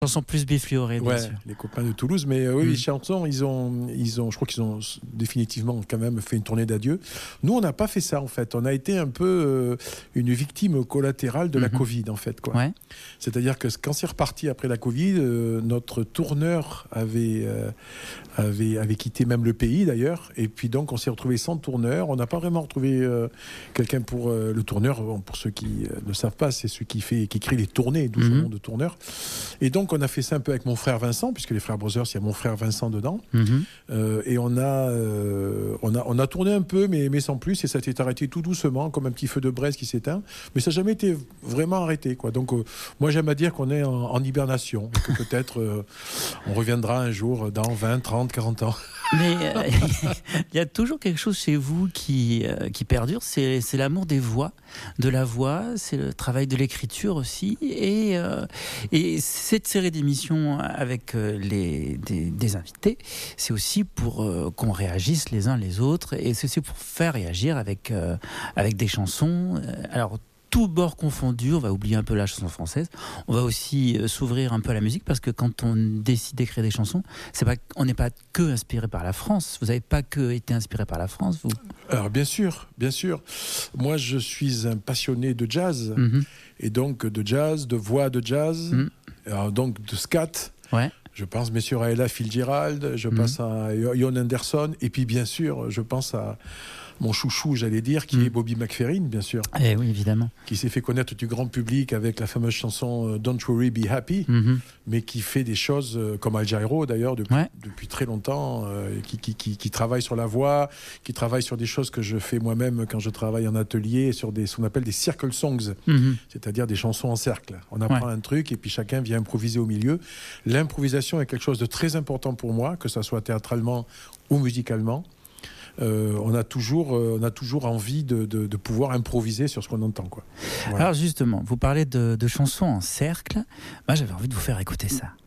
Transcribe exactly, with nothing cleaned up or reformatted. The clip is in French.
Chanson plus Biflioré, bien ouais, sûr. Les copains de Toulouse. Mais euh, oui, Mm. les chansons, ils ont, ils ont, je crois qu'ils ont définitivement quand même fait une tournée d'adieu. Nous, on n'a pas fait ça, en fait. On a été un peu euh, une victime collatérale de la Mhm. Covid, en fait, quoi. Ouais. C'est-à-dire que quand c'est reparti après la Covid, euh, notre tourneur avait, euh, avait, avait quitté même le pays, d'ailleurs. Et puis donc, on s'est retrouvé sans tourneur. On n'a pas vraiment retrouvé euh, quelqu'un pour euh, le tourneur. Bon, pour ceux qui euh, ne savent pas, c'est celui qui, fait, qui crée les tournées, d'où son Mhm. nom de tourneur. Et donc, on a fait ça un peu avec mon frère Vincent, puisque les frères Brothers, il y a mon frère Vincent dedans. Mhm. Euh, et on a, euh, on, a, on a tourné un peu, mais, mais sans plus. Et ça s'est arrêté tout doucement, comme un petit feu de braise qui s'éteint. Mais ça n'a jamais été vraiment arrêté, quoi. Donc, euh, moi, j'aime à dire qu'on est en, en hibernation. Et que peut-être euh, on reviendra un jour dans vingt, trente, quarante ans. Mais euh, il y a toujours quelque chose chez vous qui, euh, qui perdure, c'est, c'est l'amour des voix, de la voix, c'est le travail de l'écriture aussi. Et, euh, et cette série d'émissions avec euh, les, des, des invités, c'est aussi pour euh, qu'on réagisse les uns les autres, et c'est aussi pour faire réagir avec, euh, avec des chansons. Alors, tout bord confondu, on va oublier un peu la chanson française, on va aussi euh, s'ouvrir un peu à la musique, parce que quand on décide d'écrire des chansons, c'est pas, on n'est pas que inspiré par la France. Vous n'avez pas que été inspiré par la France, vous? Alors, bien sûr, bien sûr. Moi, je suis un passionné de jazz. Mm-hmm. Et donc, de jazz, de voix de jazz, Mm. alors, donc de scat. Ouais. Je pense bien sûr à Ella Fitzgerald, je Mhm. pense à Ian Anderson, et puis bien sûr, je pense à mon chouchou, j'allais dire, qui Mhm. est Bobby McFerrin, bien sûr, Eh oui, évidemment. qui s'est fait connaître du grand public avec la fameuse chanson euh, Don't Worry, Be Happy, Mhm. mais qui fait des choses euh, comme Al Jarreau d'ailleurs depuis, Ouais. depuis très longtemps, euh, qui, qui, qui, qui travaille sur la voix, qui travaille sur des choses que je fais moi-même quand je travaille en atelier, sur des, ce qu'on appelle des circle songs, Mhm. c'est-à-dire des chansons en cercle. On apprend Ouais. un truc et puis chacun vient improviser au milieu. L'improvisation est quelque chose de très important pour moi, que ça soit théâtralement ou musicalement. Euh, on a toujours, euh, on a toujours envie de, de, de pouvoir improviser sur ce qu'on entend, quoi. Voilà. Alors justement, vous parlez de, de chansons en cercle. Moi, j'avais envie de vous faire écouter ça.